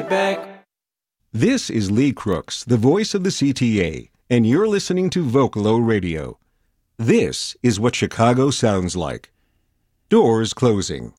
right back. This is Lee Crooks, the voice of the CTA, and you're listening to Vocalo Radio. This is what Chicago sounds like. Doors closing.